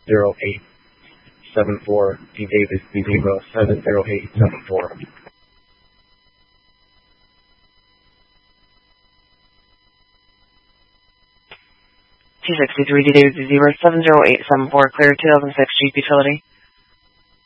70874. D. Davis, B. Zebra, 70874. T63 D. Davis, B. Zebra, 70874. Clear 2006 Jeep Utility.